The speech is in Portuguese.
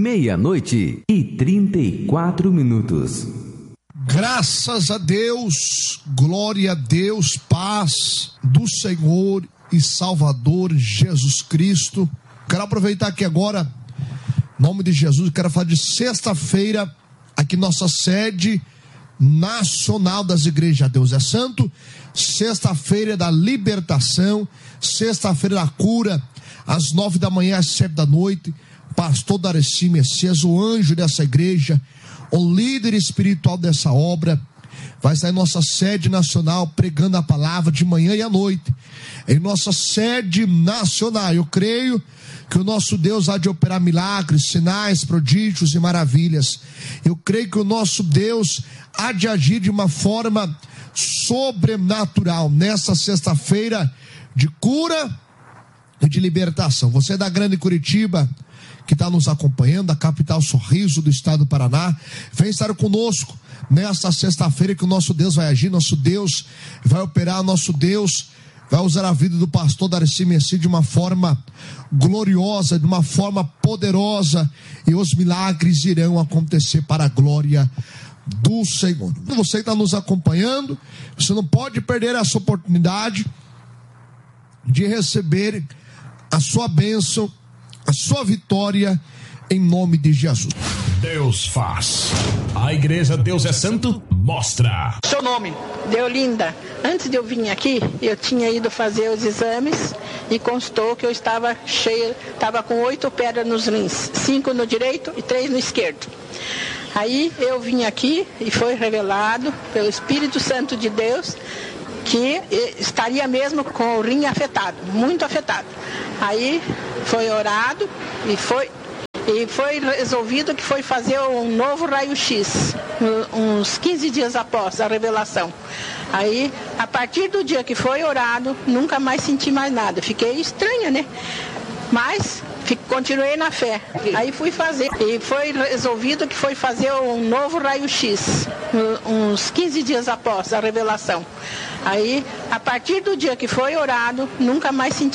meia-noite e 34 minutos. Graças a Deus, glória a Deus, paz do Senhor e Salvador Jesus Cristo. Quero aproveitar aqui agora, em nome de Jesus, quero falar de sexta-feira, aqui nossa sede nacional das igrejas Deus é Santo, sexta-feira da libertação, sexta-feira da cura, às 9 da manhã, às 7 da noite, pastor Darcy Messias, o anjo dessa igreja, o líder espiritual dessa obra, vai estar em nossa sede nacional pregando a palavra de manhã e à noite, em nossa sede nacional. Eu creio que o nosso Deus há de operar milagres, sinais, prodígios e maravilhas. Eu creio que o nosso Deus há de agir de uma forma sobrenatural nessa sexta-feira de cura e de libertação. Você é da Grande Curitiba, que está nos acompanhando, da capital Sorriso do estado do Paraná, vem estar conosco nesta sexta-feira, que o nosso Deus vai agir, nosso Deus vai operar, nosso Deus vai usar a vida do pastor Darcy Messias de uma forma gloriosa, de uma forma poderosa, e os milagres irão acontecer para a glória do Senhor. Você que está nos acompanhando, você não pode perder essa oportunidade de receber a sua bênção, a sua vitória, em nome de Jesus. Deus faz. A igreja Deus é Santo mostra. Seu nome? Deolinda. Antes de eu vir aqui, eu tinha ido fazer os exames e constou que eu estava cheia, estava com 8 pedras nos rins, 5 no direito e 3 no esquerdo. Aí eu vim aqui e foi revelado pelo Espírito Santo de Deus que estaria mesmo com o rim afetado, muito afetado. Aí foi orado e foi resolvido que foi fazer um novo raio-x, uns 15 dias após a revelação. Aí, a partir do dia que foi orado, nunca mais senti mais nada. Fiquei estranha, né? Mas continuei na fé. Aí fui fazer. E foi resolvido que foi fazer um novo raio-x, uns 15 dias após a revelação. Aí, a partir do dia que foi orado, nunca mais senti